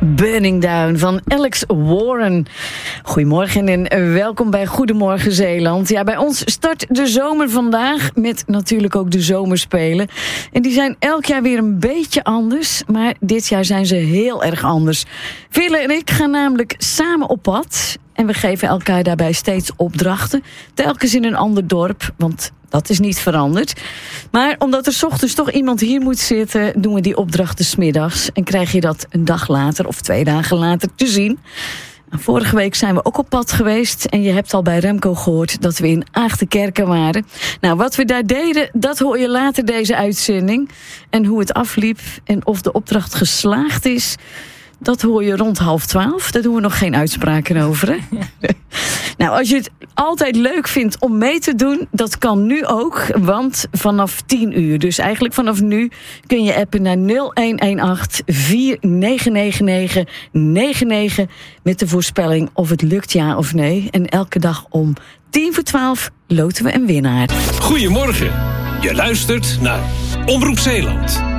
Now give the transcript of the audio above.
Burning Down van Alex Warren. Goedemorgen en welkom bij Goedemorgen Zeeland. Ja, bij ons start de zomer vandaag met natuurlijk ook de zomerspelen. En die zijn elk jaar weer een beetje anders, maar dit jaar zijn ze heel erg anders. Ville en ik gaan namelijk samen op pad en we geven elkaar daarbij steeds opdrachten. Telkens in een ander dorp, want dat is niet veranderd. Maar omdat er 's ochtends toch iemand hier moet zitten, doen we die opdrachten 's middags. En krijg je dat een dag later of 2 dagen later te zien. Vorige week zijn we ook op pad geweest. En je hebt al bij Remco gehoord dat we in Aagtenkerken waren. Nou, wat we daar deden, dat hoor je later deze uitzending. En hoe het afliep en of de opdracht geslaagd is, dat hoor je rond 11:30. Daar doen we nog geen uitspraken over, hè? Nou, als je het altijd leuk vindt om mee te doen, dat kan nu ook, want vanaf 10 uur, dus eigenlijk vanaf nu, kun je appen naar 0118-4999-99 met de voorspelling of het lukt ja of nee. En elke dag om 11:10 loten we een winnaar. Goedemorgen, je luistert naar Omroep Zeeland.